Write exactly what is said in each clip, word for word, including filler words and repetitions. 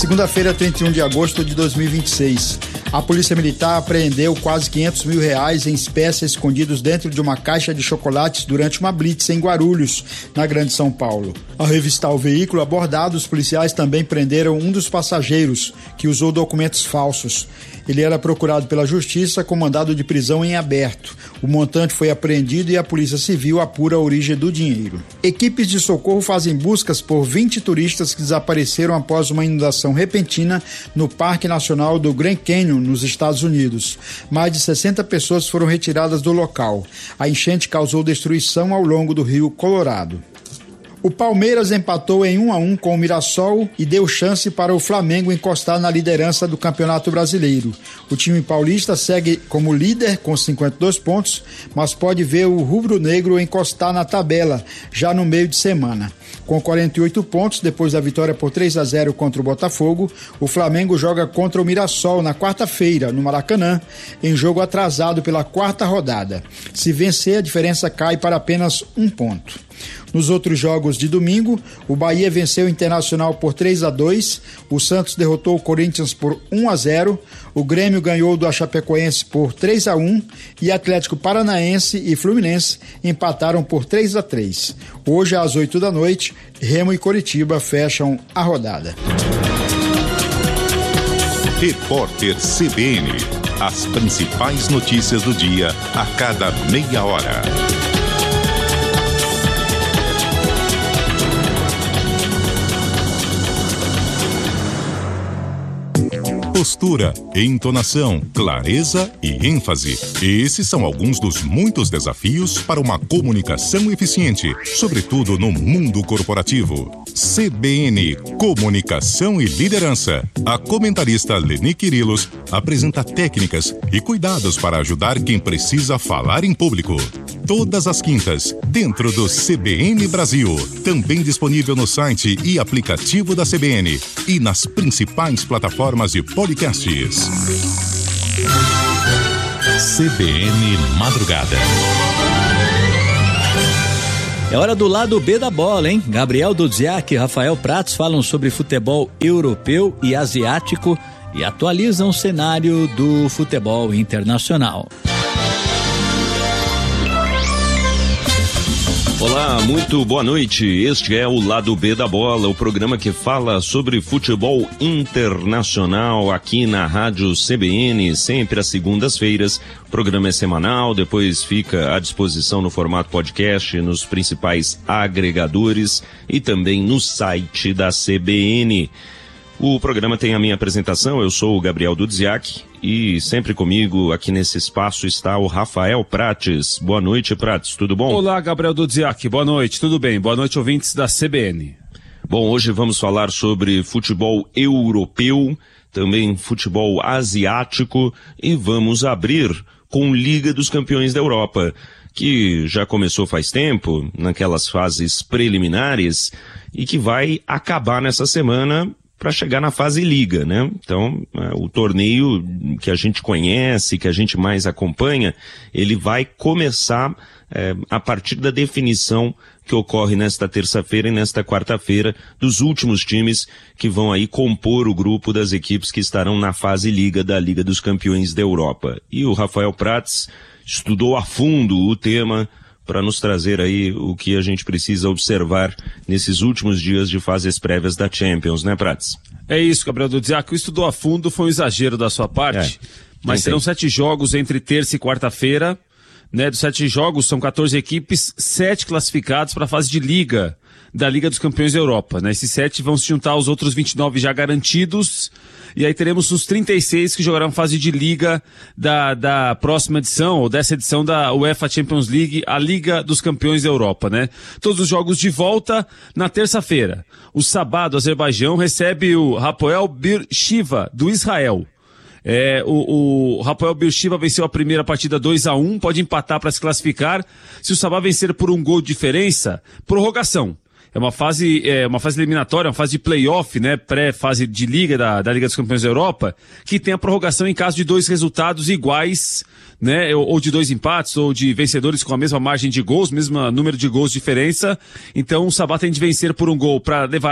segunda-feira, trinta e um de agosto de dois mil e vinte e seis, a Polícia Militar apreendeu quase quinhentos mil reais em espécies escondidos dentro de uma caixa de chocolates durante uma blitz em Guarulhos, na Grande São Paulo. Ao revistar o veículo abordado, os policiais também prenderam um dos passageiros, que usou documentos falsos. Ele era procurado pela Justiça com mandado de prisão em aberto. O montante foi apreendido e a Polícia Civil apura a origem do dinheiro. Equipes de socorro fazem buscas por vinte turistas que desapareceram após uma inundação repentina no Parque Nacional do Grand Canyon, nos Estados Unidos. Mais de sessenta pessoas foram retiradas do local. A enchente causou destruição ao longo do rio Colorado. O Palmeiras empatou em um a um com o Mirassol e deu chance para o Flamengo encostar na liderança do Campeonato Brasileiro. O time paulista segue como líder com cinquenta e dois pontos, mas pode ver o rubro-negro encostar na tabela já no meio de semana. Com quarenta e oito pontos, depois da vitória por três a zero contra o Botafogo, o Flamengo joga contra o Mirassol na quarta-feira, no Maracanã, em jogo atrasado pela quarta rodada. Se vencer, a diferença cai para apenas um ponto. Nos outros jogos de domingo, o Bahia venceu o Internacional por três a dois, o Santos derrotou o Corinthians por um a zero, o Grêmio ganhou do Chapecoense por três a um e Atlético Paranaense e Fluminense empataram por três a três. Hoje, às oito da noite, Remo e Coritiba fecham a rodada. Repórter C B N. As principais notícias do dia a cada meia hora. Postura, entonação, clareza e ênfase. Esses são alguns dos muitos desafios para uma comunicação eficiente, sobretudo no mundo corporativo. C B N Comunicação e Liderança. A comentarista Leni Quirilos apresenta técnicas e cuidados para ajudar quem precisa falar em público. Todas as quintas, dentro do C B N Brasil. Também disponível no site e aplicativo da C B N e nas principais plataformas de podcasts. C B N Madrugada. É hora do lado B da bola, hein? Gabriel Dudziak e Rafael Pratos falam sobre futebol europeu e asiático e atualizam o cenário do futebol internacional. Olá, muito boa noite. Este é o Lado B da Bola, o programa que fala sobre futebol internacional aqui na Rádio C B N, sempre às segundas-feiras. O programa é semanal, depois fica à disposição no formato podcast, nos principais agregadores e também no site da C B N. O programa tem a minha apresentação, eu sou o Gabriel Dudziak e sempre comigo aqui nesse espaço está o Rafael Prates. Boa noite, Prates, tudo bom? Olá, Gabriel Dudziak, boa noite, tudo bem? Boa noite, ouvintes da C B N. Bom, hoje vamos falar sobre futebol europeu, também futebol asiático e vamos abrir com Liga dos Campeões da Europa, que já começou faz tempo, naquelas fases preliminares e que vai acabar nessa semana para chegar na fase Liga, né? Então, é, o torneio que a gente conhece, que a gente mais acompanha, ele vai começar é, a partir da definição que ocorre nesta terça-feira e nesta quarta-feira dos últimos times que vão aí compor o grupo das equipes que estarão na fase Liga da Liga dos Campeões da Europa. E o Rafael Prates estudou a fundo o tema para nos trazer aí o que a gente precisa observar nesses últimos dias de fases prévias da Champions, né, Prates? É isso, Gabriel Dudziak, estudou a fundo, foi um exagero da sua parte, é, mas serão sete jogos entre terça e quarta-feira, né, dos sete jogos são quatorze equipes, sete classificados para a fase de Liga, da Liga dos Campeões da Europa, né, esses sete vão se juntar aos outros vinte e nove já garantidos, e aí teremos os trinta e seis que jogarão fase de Liga da, da próxima edição, ou dessa edição da UEFA Champions League, a Liga dos Campeões da Europa, né? Todos os jogos de volta na terça-feira. O Sabá do Azerbaijão recebe o Hapoel Beersheva do Israel. É, o, o Hapoel Beersheva venceu a primeira partida dois a um, pode empatar para se classificar. Se o Sabá vencer por um gol de diferença, prorrogação. É uma fase, é uma fase eliminatória, uma fase de play-off, né, pré-fase de liga da, da Liga dos Campeões da Europa, que tem a prorrogação em caso de dois resultados iguais, né, ou, ou de dois empates, ou de vencedores com a mesma margem de gols, mesmo número de gols de diferença. Então o Sabá tem de vencer por um gol para levar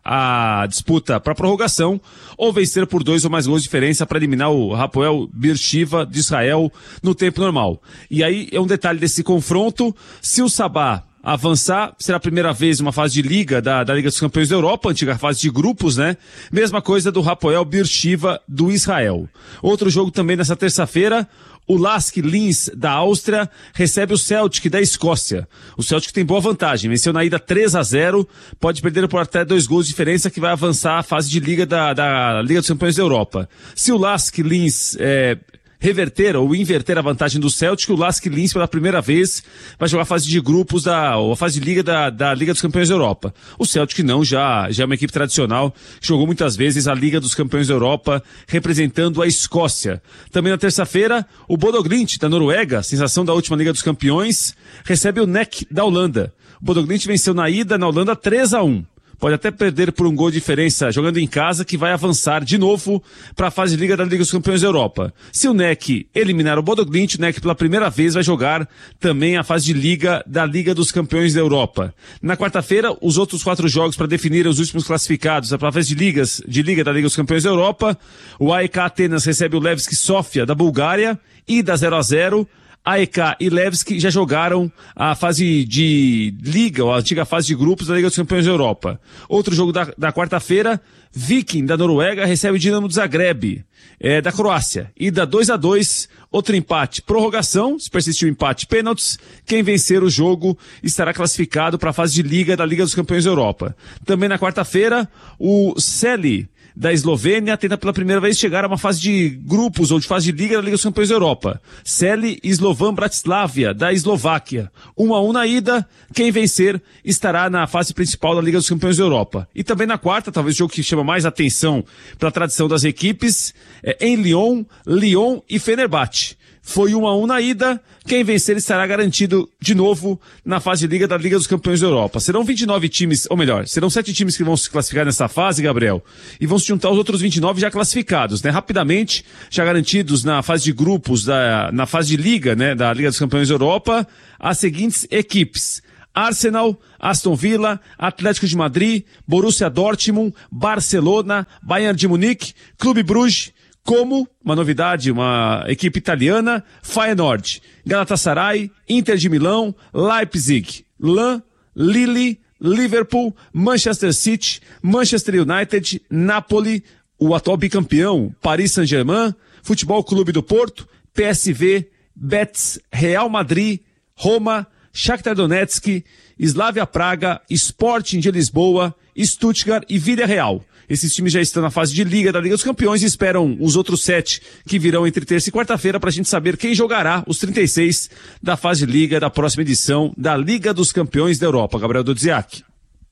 a disputa para prorrogação ou vencer por dois ou mais gols de diferença para eliminar o Hapoel Beersheva de Israel no tempo normal. E aí é um detalhe desse confronto, se o Sabah avançar, será a primeira vez uma fase de liga da, da Liga dos Campeões da Europa, antiga fase de grupos, né? Mesma coisa do Hapoel Beersheva do Israel. Outro jogo também nessa terça-feira, o Lask Linz da Áustria recebe o Celtic da Escócia. O Celtic tem boa vantagem, venceu na ida três a zero, pode perder por até dois gols de diferença que vai avançar a fase de liga da, da Liga dos Campeões da Europa. Se o Lask Linz é, reverter ou inverter a vantagem do Celtic, o Lask Linz pela primeira vez vai jogar a fase de grupos da, ou a fase de liga da, da Liga dos Campeões da Europa. O Celtic não, já, já é uma equipe tradicional, que jogou muitas vezes a Liga dos Campeões da Europa, representando a Escócia. Também na terça-feira, o Bodo Glimt da Noruega, sensação da última Liga dos Campeões, recebe o N E C da Holanda. O Bodo Glimt venceu na ida na Holanda três a um. Pode até perder por um gol de diferença jogando em casa, que vai avançar de novo para a fase de Liga da Liga dos Campeões da Europa. Se o N E C eliminar o Bodo Glimt, o N E C pela primeira vez vai jogar também a fase de Liga da Liga dos Campeões da Europa. Na quarta-feira, os outros quatro jogos para definir os últimos classificados para a fase de ligas de Liga da Liga dos Campeões da Europa. O A E K Atenas recebe o Levski Sofia da Bulgária, ida zero a zero. A E K e Levski já jogaram a fase de liga, ou a antiga fase de grupos da Liga dos Campeões da Europa. Outro jogo da, da quarta-feira, Viking da Noruega recebe o Dinamo de Zagreb, é, da Croácia. Ida dois a dois, outro empate, prorrogação, se persistir o empate, pênaltis. Quem vencer o jogo estará classificado para a fase de liga da Liga dos Campeões da Europa. Também na quarta-feira, o Celi da Eslovênia tenta pela primeira vez chegar a uma fase de grupos ou de fase de liga da Liga dos Campeões da Europa. Celi e Slovan Bratislava da Eslováquia. um a um na ida, quem vencer estará na fase principal da Liga dos Campeões da Europa. E também na quarta, talvez o jogo que chama mais atenção pela tradição das equipes, é em Lyon, Lyon e Fenerbahçe. Foi um a um na ida, quem vencer estará garantido de novo na fase de liga da Liga dos Campeões da Europa. Serão vinte e nove times, ou melhor, serão sete times que vão se classificar nessa fase, Gabriel, e vão se juntar aos outros vinte e nove já classificados, né? Rapidamente, já garantidos na fase de grupos, da, na fase de liga, né, da Liga dos Campeões da Europa, as seguintes equipes: Arsenal, Aston Villa, Atlético de Madrid, Borussia Dortmund, Barcelona, Bayern de Munique, Clube Bruges, como, uma novidade, uma equipe italiana, Feyenoord, Galatasaray, Inter de Milão, Leipzig, Lan, Lille, Liverpool, Manchester City, Manchester United, Napoli, o atual bicampeão, Paris Saint-Germain, Futebol Clube do Porto, P S V, Betis, Real Madrid, Roma, Shakhtar Donetsk, Slavia Praga, Sporting de Lisboa, Stuttgart e Villarreal. Esses times já estão na fase de Liga da Liga dos Campeões e esperam os outros sete que virão entre terça e quarta-feira para a gente saber quem jogará os trinta e seis da fase de Liga da próxima edição da Liga dos Campeões da Europa. Gabriel Dodziak.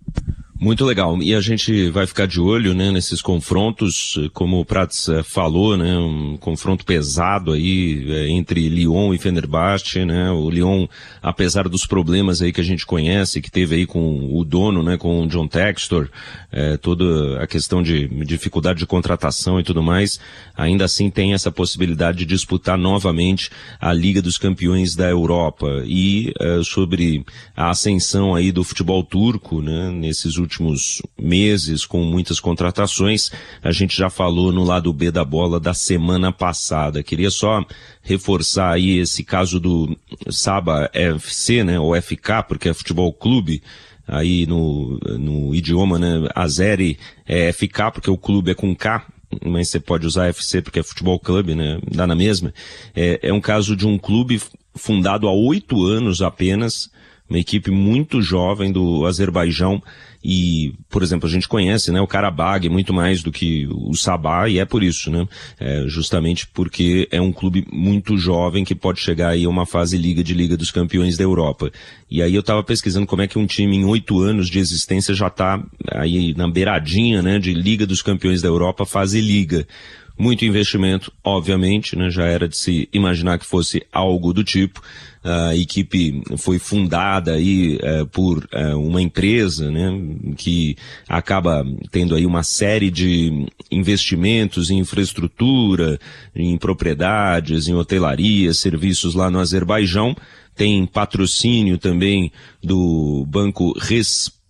Muito legal. E a gente vai ficar de olho, né, nesses confrontos, como o Prats eh, falou, né, um confronto pesado aí eh, entre Lyon e Fenerbahçe, né, o Lyon, apesar dos problemas aí que a gente conhece, que teve aí com o dono, né, com o John Textor, eh, toda a questão de dificuldade de contratação e tudo mais, ainda assim tem essa possibilidade de disputar novamente a Liga dos Campeões da Europa. E eh, sobre a ascensão aí do futebol turco, né, nesses últimos últimos meses, com muitas contratações, a gente já falou no lado B da bola da semana passada. Queria só reforçar aí esse caso do Sabah F C, né, ou F K, porque é futebol clube, aí no, no idioma, né, azeri é F K, porque o clube é com K, mas você pode usar F C porque é futebol clube, né, dá na mesma. É, é um caso de um clube fundado há oito anos apenas, uma equipe muito jovem do Azerbaijão. E, por exemplo, a gente conhece, né, o Karabag muito mais do que o Sabah, e é por isso, né, é justamente porque é um clube muito jovem que pode chegar aí a uma fase liga de Liga dos Campeões da Europa. E aí eu tava pesquisando como é que um time em oito anos de existência já tá aí na beiradinha, né, de Liga dos Campeões da Europa, fase liga. Muito investimento, obviamente, né, já era de se imaginar que fosse algo do tipo. A equipe foi fundada aí uh, por uh, uma empresa, né, que acaba tendo aí uma série de investimentos em infraestrutura, em propriedades, em hotelaria, serviços lá no Azerbaijão. Tem patrocínio também do banco Res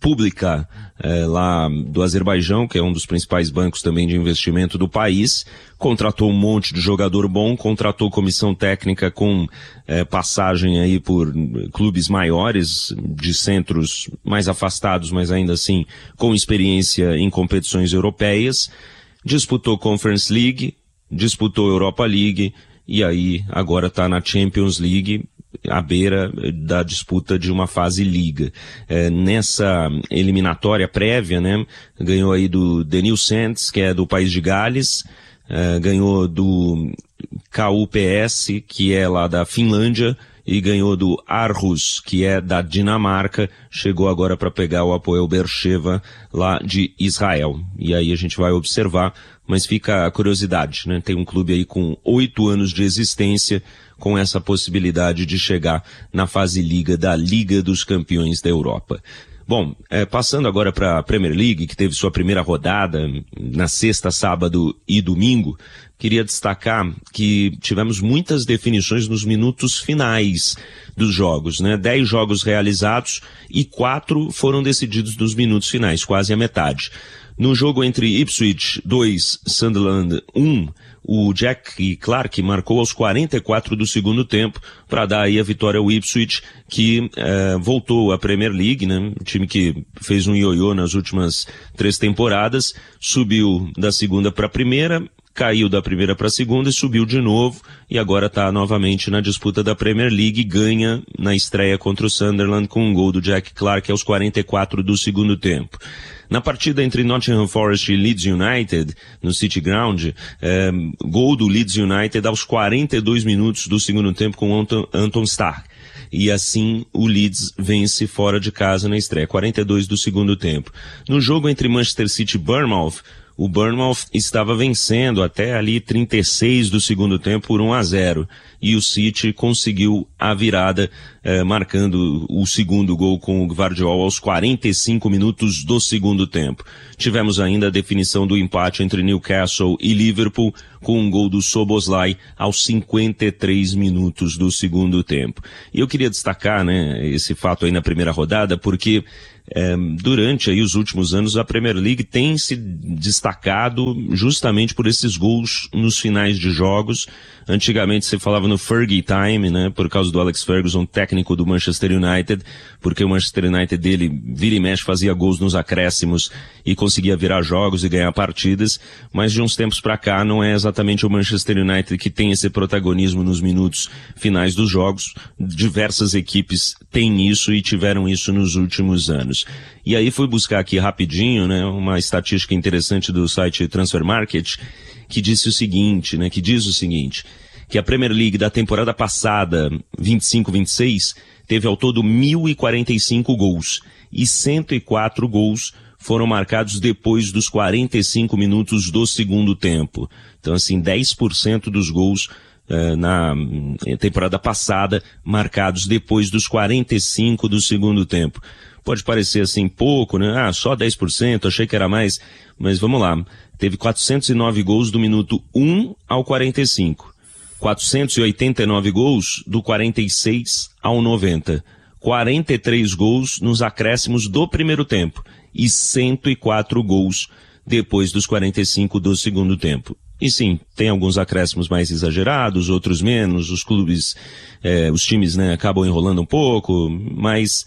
pública é, lá do Azerbaijão, que é um dos principais bancos também de investimento do país, contratou um monte de jogador bom, contratou comissão técnica com é, passagem aí por clubes maiores, de centros mais afastados, mas ainda assim com experiência em competições europeias, disputou Conference League, disputou Europa League, e aí agora está na Champions League, à beira da disputa de uma fase liga. É, nessa eliminatória prévia, né, ganhou aí do Denil Sands, que é do país de Gales, é, ganhou do K U P S, que é lá da Finlândia, e ganhou do Aarhus, que é da Dinamarca, chegou agora para pegar o Hapoel Beersheva lá de Israel. E aí a gente vai observar, mas fica a curiosidade, né? Tem um clube aí com oito anos de existência, com essa possibilidade de chegar na fase liga da Liga dos Campeões da Europa. Bom, é, passando agora para a Premier League, que teve sua primeira rodada na sexta, sábado e domingo, queria destacar que tivemos muitas definições nos minutos finais dos jogos, né? Dez jogos realizados e quatro foram decididos nos minutos finais, quase a metade. No jogo entre Ipswich dois, Sunderland um, o Jack Clarke marcou aos quarenta e quatro do segundo tempo para dar aí a vitória ao Ipswich, que eh, voltou à Premier League, né? Um time que fez um ioiô nas últimas três temporadas, subiu da segunda para a primeira, caiu da primeira para a segunda e subiu de novo, e agora está novamente na disputa da Premier League, ganha na estreia contra o Sunderland com um gol do Jack Clarke aos quarenta e quatro do segundo tempo. Na partida entre Nottingham Forest e Leeds United, no City Ground, é, gol do Leeds United aos quarenta e dois minutos do segundo tempo com Anton, Anton Stark. E assim o Leeds vence fora de casa na estreia, quarenta e dois do segundo tempo. No jogo entre Manchester City e Bournemouth, o Bournemouth estava vencendo até ali trinta e seis do segundo tempo por um a zero. E o City conseguiu a virada, eh, marcando o segundo gol com o Gvardiol aos quarenta e cinco minutos do segundo tempo. Tivemos ainda a definição do empate entre Newcastle e Liverpool, com um gol do Szoboszlai aos cinquenta e três minutos do segundo tempo. E eu queria destacar, né, esse fato aí na primeira rodada, porque É, durante aí os últimos anos a Premier League tem se destacado justamente por esses gols nos finais de jogos. Antigamente se falava no Fergie Time, né, por causa do Alex Ferguson, técnico do Manchester United, porque o Manchester United dele vira e mexe, fazia gols nos acréscimos e conseguia virar jogos e ganhar partidas, mas de uns tempos pra cá não é exatamente o Manchester United que tem esse protagonismo nos minutos finais dos jogos. Diversas equipes têm isso e tiveram isso nos últimos anos. E aí fui buscar aqui rapidinho, né, uma estatística interessante do site Transfer Market, que disse o seguinte, né, que diz o seguinte, que a Premier League da temporada passada, vinte e cinco vinte e seis, teve ao todo mil e quarenta e cinco gols, e cento e quatro gols foram marcados depois dos quarenta e cinco minutos do segundo tempo. Então, assim, dez por cento dos gols Uh, na temporada passada, marcados depois dos quarenta e cinco do segundo tempo. Pode parecer assim pouco, né? Ah, só dez por cento, achei que era mais, mas vamos lá. Teve quatrocentos e nove gols do minuto um ao quarenta e cinco. quatrocentos e oitenta e nove gols do quarenta e seis ao noventa. quarenta e três gols nos acréscimos do primeiro tempo e cento e quatro gols depois dos quarenta e cinco do segundo tempo. E sim, tem alguns acréscimos mais exagerados, outros menos, os clubes, eh, os times, né, acabam enrolando um pouco, mas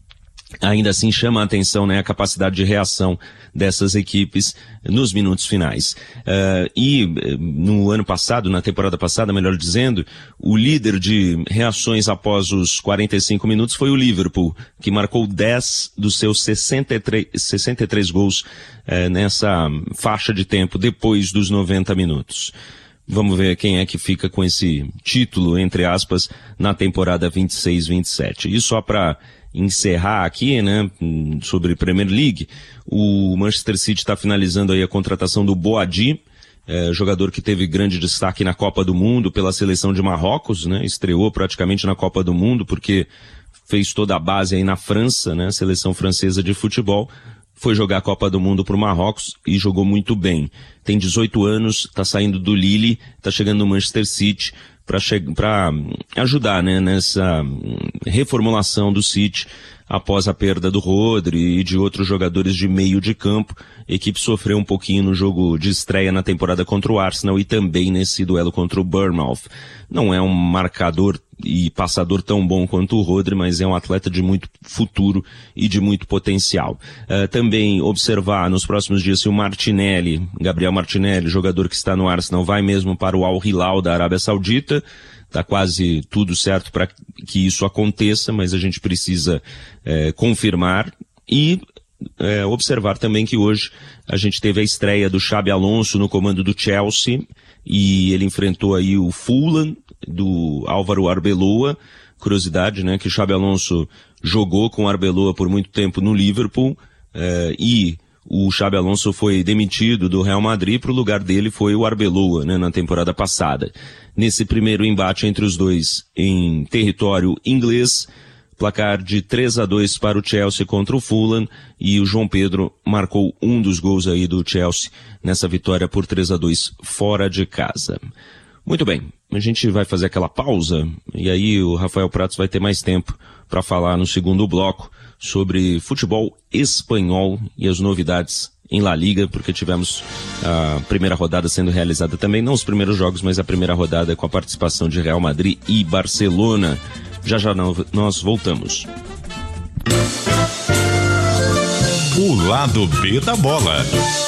ainda assim chama a atenção, né, a capacidade de reação dessas equipes nos minutos finais. Uh, e no ano passado, na temporada passada, melhor dizendo, o líder de reações após os quarenta e cinco minutos foi o Liverpool, que marcou dez dos seus sessenta e três, sessenta e três gols uh, nessa faixa de tempo depois dos noventa minutos. Vamos ver quem é que fica com esse título, entre aspas, na temporada vinte e seis vinte e sete. E só para encerrar aqui, né, sobre Premier League, o Manchester City está finalizando aí a contratação do Boadi, é, jogador que teve grande destaque na Copa do Mundo pela seleção de Marrocos, né, estreou praticamente na Copa do Mundo porque fez toda a base aí na França, né, seleção francesa de futebol. Foi jogar a Copa do Mundo pro Marrocos e jogou muito bem. Tem dezoito anos, tá saindo do Lille, tá chegando no Manchester City, para ajudar, né, nessa reformulação do City após a perda do Rodri e de outros jogadores de meio de campo. A equipe sofreu um pouquinho no jogo de estreia na temporada contra o Arsenal e também nesse duelo contra o Bournemouth. Não é um marcador e passador tão bom quanto o Rodri, mas é um atleta de muito futuro e de muito potencial. Uh, também observar nos próximos dias se o Martinelli, Gabriel Martinelli, jogador que está no Arsenal, vai mesmo para o Al Hilal da Arábia Saudita. Está quase tudo certo para que isso aconteça, mas a gente precisa é, confirmar e é, observar também que hoje a gente teve a estreia do Xabi Alonso no comando do Chelsea e ele enfrentou aí o Fulham do Álvaro Arbeloa. Curiosidade, né, que o Xabi Alonso jogou com o Arbeloa por muito tempo no Liverpool é, e o Xabi Alonso foi demitido do Real Madrid, para o lugar dele foi o Arbeloa, né, na temporada passada. Nesse primeiro embate entre os dois em território inglês, placar de três a dois para o Chelsea contra o Fulham, e o João Pedro marcou um dos gols aí do Chelsea nessa vitória por três a dois fora de casa. Muito bem, a gente vai fazer aquela pausa e aí o Rafael Pratos vai ter mais tempo para falar no segundo bloco sobre futebol espanhol e as novidades em La Liga, porque tivemos a primeira rodada sendo realizada também, não os primeiros jogos, mas a primeira rodada com a participação de Real Madrid e Barcelona. Já já nós voltamos. O lado B da bola.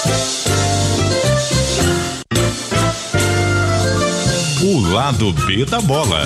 O lado B da bola.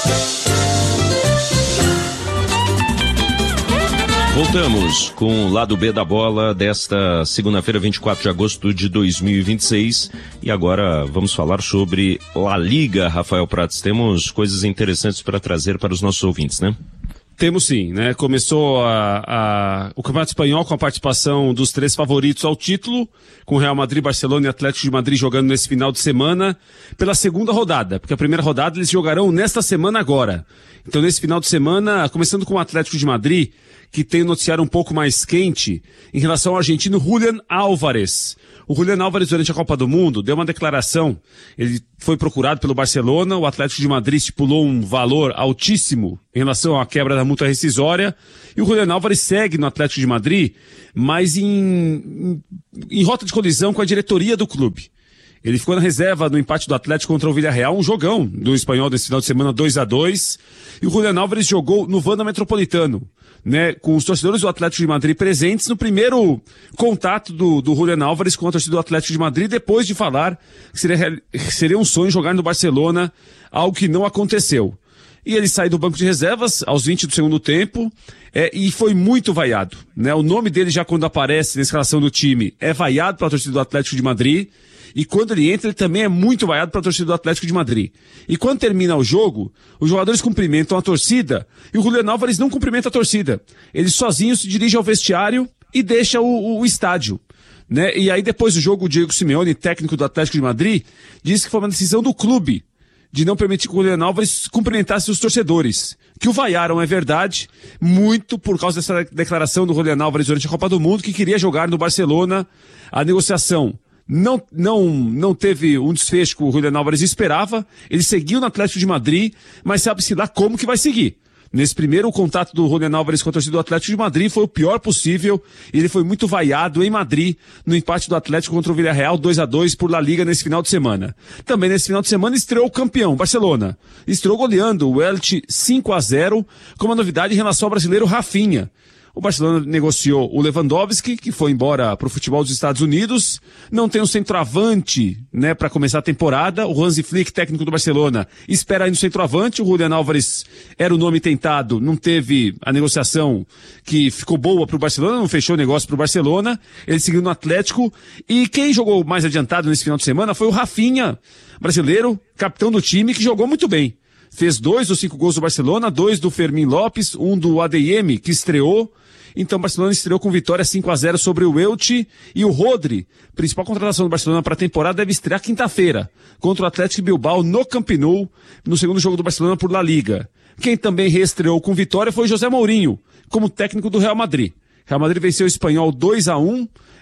Voltamos com o lado B da bola desta segunda-feira, vinte e quatro de agosto de dois mil e vinte e seis. E agora vamos falar sobre La Liga, Rafael Pratos. Temos coisas interessantes para trazer para os nossos ouvintes, né? Temos sim, né? Começou a, a, o Campeonato Espanhol com a participação dos três favoritos ao título, com Real Madrid, Barcelona e Atlético de Madrid jogando nesse final de semana pela segunda rodada, porque a primeira rodada eles jogarão nesta semana agora. Então nesse final de semana, começando com o Atlético de Madrid, que tem um noticiário um pouco mais quente em relação ao argentino Julián Álvarez. O Julián Álvarez, durante a Copa do Mundo, deu uma declaração. Ele foi procurado pelo Barcelona, o Atlético de Madrid estipulou um valor altíssimo em relação à quebra da multa rescisória, e o Julián Álvarez segue no Atlético de Madrid, mas em, em, em rota de colisão com a diretoria do clube. Ele ficou na reserva no empate do Atlético contra o Villarreal, um jogão do espanhol desse final de semana, dois a dois, e o Julián Álvarez jogou no Wanda Metropolitano, né, com os torcedores do Atlético de Madrid presentes no primeiro contato do, do Julián Álvarez com a torcida do Atlético de Madrid, depois de falar que seria, seria um sonho jogar no Barcelona, algo que não aconteceu. E ele sai do banco de reservas aos vinte do segundo tempo, é, e foi muito vaiado, né? O nome dele já quando aparece na escalação do time é vaiado pela torcida do Atlético de Madrid, e quando ele entra ele também é muito vaiado pela torcida do Atlético de Madrid. E quando termina o jogo, os jogadores cumprimentam a torcida e o Julián Álvarez não cumprimenta a torcida. Ele sozinho se dirige ao vestiário e deixa o, o, o estádio, né? E aí depois do jogo o Diego Simeone, técnico do Atlético de Madrid, disse que foi uma decisão do clube de não permitir que o Julián Álvarez cumprimentasse os torcedores. Que o vaiaram, é verdade, muito por causa dessa declaração do Julián Álvarez durante a Copa do Mundo, que queria jogar no Barcelona. A negociação não, não, não teve um desfecho que o Julián Álvarez esperava, ele seguiu no Atlético de Madrid, mas sabe-se lá como que vai seguir. Nesse primeiro contato do Julián Álvarez com a torcida do Atlético de Madrid foi o pior possível, e ele foi muito vaiado em Madrid no empate do Atlético contra o Villarreal dois a dois por La Liga nesse final de semana. Também nesse final de semana estreou o campeão, Barcelona. Estreou goleando o Elche cinco a zero, com uma novidade em relação ao brasileiro Rafinha. O Barcelona negociou o Lewandowski, que foi embora para o futebol dos Estados Unidos. Não tem um centroavante, né, para começar a temporada. O Hansi Flick, técnico do Barcelona, espera aí no centroavante. O Julián Álvarez era o nome tentado, não teve a negociação que ficou boa para o Barcelona, não fechou o negócio para o Barcelona. Ele seguiu no Atlético. E quem jogou mais adiantado nesse final de semana foi o Rafinha, brasileiro, capitão do time, que jogou muito bem. Fez dois dos cinco gols do Barcelona, dois do Fermín López, um do A D M, que estreou. Então o Barcelona estreou com vitória cinco a zero sobre o Elche, e o Rodri, principal contratação do Barcelona para a temporada, deve estrear quinta-feira contra o Atlético Bilbao no Camp Nou, no segundo jogo do Barcelona por La Liga. Quem também reestreou com vitória foi José Mourinho, como técnico do Real Madrid. Real Madrid venceu o Espanhol dois a um,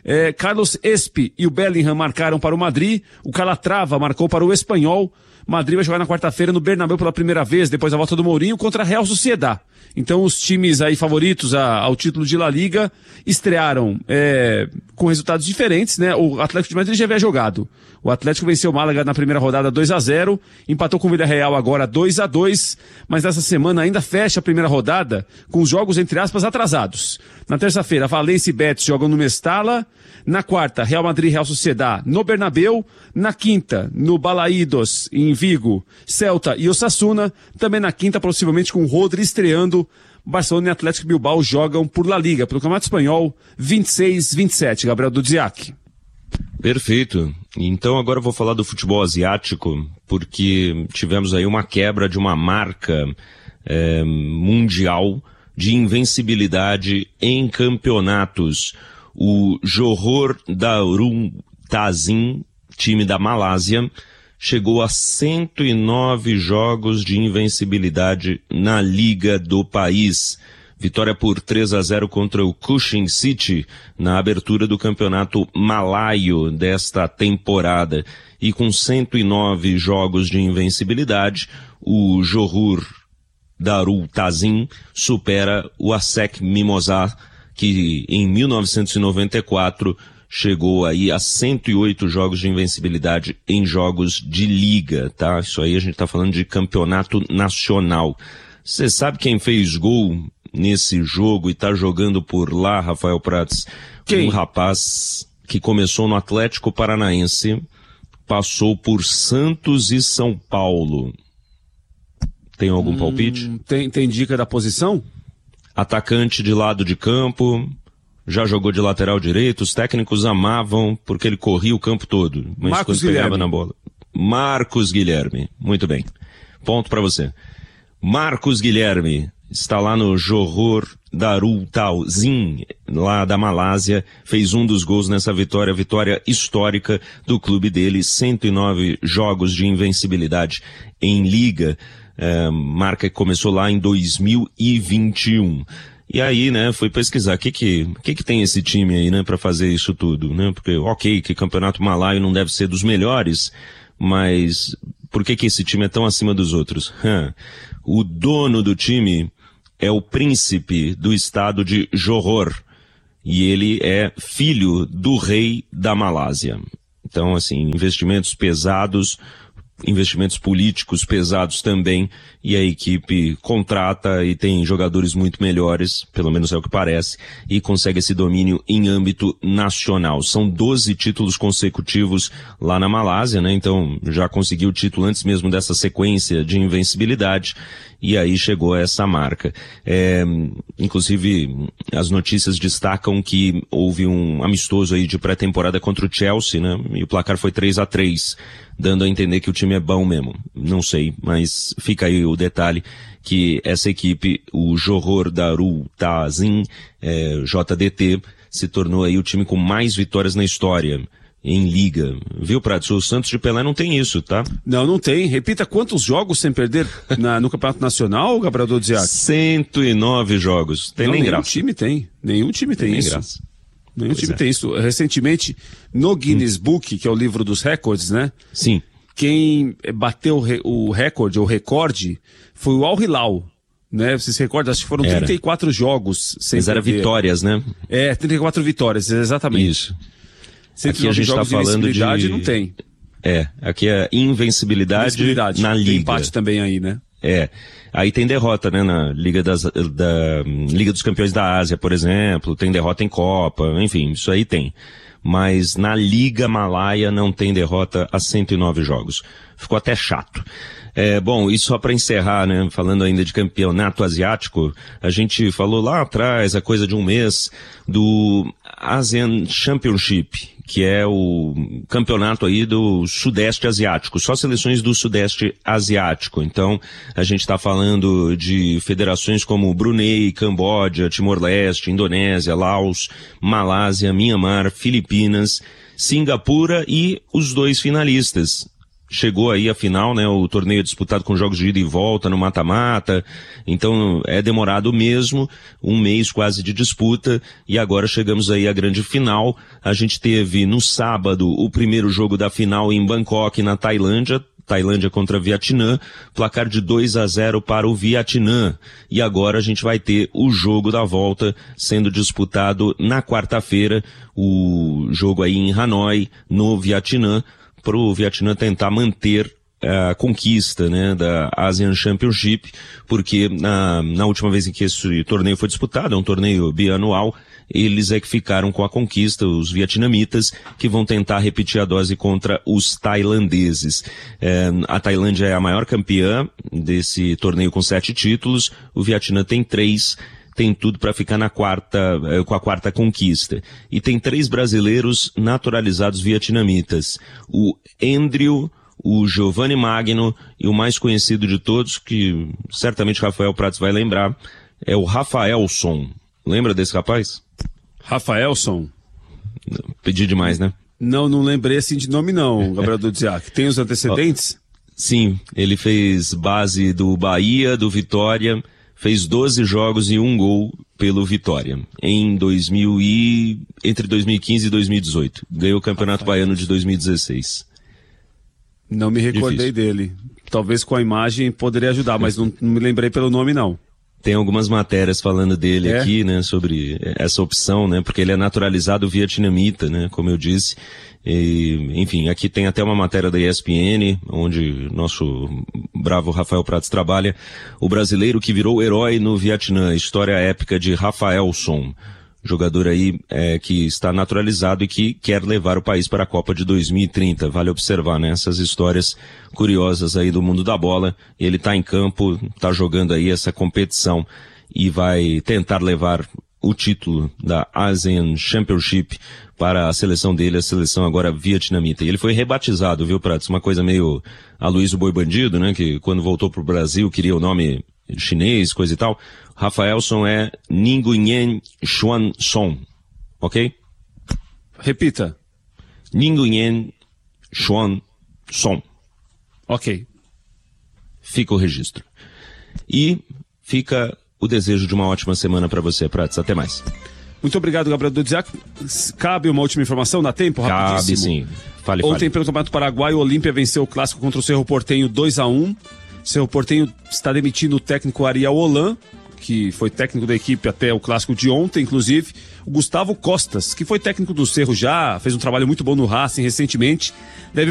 É, Carlos Espi e o Bellingham marcaram para o Madrid, o Calatrava marcou para o Espanhol. Madrid vai jogar na quarta-feira no Bernabéu pela primeira vez, depois da volta do Mourinho, contra a Real Sociedad. Então os times aí favoritos a, ao título de La Liga estrearam é, com resultados diferentes, né? O Atlético de Madrid já havia jogado. O Atlético venceu o Málaga na primeira rodada dois a zero, empatou com o Villarreal agora dois a dois, mas nessa semana ainda fecha a primeira rodada com os jogos, entre aspas, atrasados. Na terça-feira, Valência e Betis jogam no Mestalla. Na quarta, Real Madrid e Real Sociedad no Bernabéu. Na quinta, no Balaídos, em Vigo, Celta e Osasuna. Também na quinta, possivelmente com o Rodri estreando. Barcelona e Atlético Bilbao jogam por La Liga, pelo Campeonato Espanhol, vinte e seis a vinte e sete. Gabriel Dudziak. Perfeito. Então agora eu vou falar do futebol asiático, porque tivemos aí uma quebra de uma marca é, mundial de invencibilidade em campeonatos. O Johor Darul Ta'zim, time da Malásia, chegou a cento e nove jogos de invencibilidade na liga do país. Vitória por três a zero contra o Kuching City na abertura do campeonato malaio desta temporada. E com cento e nove jogos de invencibilidade, o Johor Darul Ta'zim supera o A S E C Mimosá, que em mil novecentos e noventa e quatro chegou aí a cento e oito jogos de invencibilidade em jogos de liga, tá? Isso aí a gente tá falando de campeonato nacional. Você sabe quem fez gol nesse jogo e tá jogando por lá, Rafael Prats? Quem? Um rapaz que começou no Atlético Paranaense, passou por Santos e São Paulo. Tem algum hum, palpite? Tem, tem dica da posição? Atacante de lado de campo, já jogou de lateral direito, os técnicos amavam porque ele corria o campo todo, mas Marcos quando pegava Guilherme. na bola. Marcos Guilherme, muito bem. Ponto para você. Marcos Guilherme está lá no Johor Darul Ta'zim, lá da Malásia, fez um dos gols nessa vitória, vitória histórica do clube dele, cento e nove jogos de invencibilidade em liga. É, marca que começou lá em dois mil e vinte e um. E aí, né, fui pesquisar o que que, que que tem esse time aí, né, pra fazer isso tudo, né, porque, ok, que campeonato malaio não deve ser dos melhores, mas por que que esse time é tão acima dos outros? Hum. O dono do time é o príncipe do estado de Johor, e ele é filho do rei da Malásia. Então, assim, investimentos pesados, investimentos políticos pesados também, e a equipe contrata e tem jogadores muito melhores, pelo menos é o que parece, e consegue esse domínio em âmbito nacional. São doze títulos consecutivos lá na Malásia, né? Então já conseguiu o título antes mesmo dessa sequência de invencibilidade, e aí chegou a essa marca. É, inclusive, as notícias destacam que houve um amistoso aí de pré-temporada contra o Chelsea, né? E o placar foi três a três, dando a entender que o time é bom mesmo. Não sei, mas fica aí o detalhe que essa equipe, o Johor Darul Ta'zim, é, J D T, se tornou aí o time com mais vitórias na história em liga. Viu, Prats? O Santos de Pelé não tem isso, tá? Não, não tem. Repita, quantos jogos sem perder na, no Campeonato Nacional, Gabriel Dudziak? cento e nove jogos. Tem não, nem nenhum graça. time tem. Nenhum time tem, tem isso. Graça. Nenhum Pois time é. tem isso. Recentemente, no Guinness hum. Book, que é o livro dos recordes, né? Sim. Quem bateu o recorde, ou recorde, foi o Al Hilal, né? Você se recorda? Acho que foram Era. trinta e quatro jogos sem Mas era perder. Vitórias, né? É, trinta e quatro vitórias, exatamente. Isso. cento e nove Aqui a gente jogos tá falando de invencibilidade, não tem. É, aqui é invencibilidade, Invencibilidade. na Tem liga. empate também aí, né? É. Aí tem derrota, né, na Liga das, da Liga dos Campeões da Ásia, por exemplo, tem derrota em Copa, enfim, isso aí tem. Mas na Liga Malaia não tem derrota a cento e nove jogos. Ficou até chato. É, bom, e só para encerrar, né, falando ainda de campeonato asiático, a gente falou lá atrás, há coisa de um mês, do ASEAN Championship, que é o campeonato aí do Sudeste Asiático, só seleções do Sudeste Asiático. Então, a gente está falando de federações como Brunei, Camboja, Timor-Leste, Indonésia, Laos, Malásia, Mianmar, Filipinas, Singapura e os dois finalistas, chegou aí a final, né? O torneio é disputado com jogos de ida e volta no mata-mata, então é demorado mesmo, um mês quase de disputa, e agora chegamos aí à grande final. A gente teve no sábado o primeiro jogo da final em Bangkok, na Tailândia, Tailândia contra Vietnã, placar de dois a zero para o Vietnã. E agora a gente vai ter o jogo da volta sendo disputado na quarta-feira, o jogo aí em Hanoi, no Vietnã, para o Vietnã tentar manter a conquista, né, da Asian Championship, porque na, na última vez em que esse torneio foi disputado, é um torneio bianual, eles é que ficaram com a conquista, os vietnamitas, que vão tentar repetir a dose contra os tailandeses. É, a Tailândia é a maior campeã desse torneio com sete títulos, o Vietnã tem três, tem tudo para ficar na quarta, com a quarta conquista. E tem três brasileiros naturalizados vietnamitas, o Andrew, o Giovanni Magno e o mais conhecido de todos, que certamente Rafael Prats vai lembrar, é o Rafaelson. Lembra desse rapaz? Rafaelson? Pedi demais, né? Não, não lembrei assim de nome não, Gabriel Dudziak. Tem os antecedentes? Sim, ele fez base do Bahia, do Vitória, fez doze jogos e um gol pelo Vitória em dois mil e entre dois mil e quinze e dois mil e dezoito. Ganhou o Campeonato Rafael. Baiano de dois mil e dezesseis. Não me recordei Difícil. dele. Talvez com a imagem poderia ajudar, mas não, não me lembrei pelo nome não. Tem algumas matérias falando dele é? aqui, né, sobre essa opção, né, porque ele é naturalizado vietnamita, né, como eu disse. E, enfim, aqui tem até uma matéria da E S P N, onde nosso bravo Rafael Prats trabalha. O brasileiro que virou herói no Vietnã, história épica de Rafaelson. Jogador aí é, que está naturalizado e que quer levar o país para a Copa de dois mil e trinta. Vale observar, né, essas histórias curiosas aí do mundo da bola. Ele está em campo, está jogando aí essa competição e vai tentar levar o título da Asian Championship para a seleção dele, a seleção agora vietnamita. E ele foi rebatizado, viu, Prats? Uma coisa meio Aloysio Boi Bandido, né, que quando voltou para o Brasil queria o nome chinês, coisa e tal. Rafaelson é Nguyen Xuan Son, ok? Repita. Nguyen Xuan Son. Ok. Fica o registro. E fica o desejo de uma ótima semana para você, Prats. Até mais. Muito obrigado, Gabriel Dudziak. Cabe uma última informação? Dá tempo? Rapidíssimo. Cabe, sim. Fale, Ontem, fale. pelo Campeonato Paraguai, o Olímpia venceu o clássico contra o Cerro Porteño dois a um. Cerro Porteño está demitindo o técnico Ariel Holan, que foi técnico da equipe até o clássico de ontem, inclusive. O Gustavo Costas, que foi técnico do Cerro já, fez um trabalho muito bom no Racing recentemente, deve